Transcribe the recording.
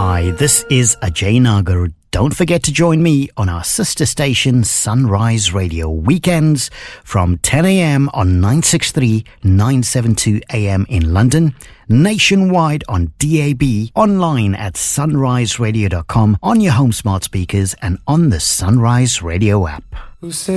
Hi, this is Ajay Nagar. Don't forget to join me on our sister station Sunrise Radio weekends from 10 a.m. on 963, 972 a.m. in London, nationwide on DAB, online at sunriseradio.com, on your home smart speakers and on the Sunrise Radio app.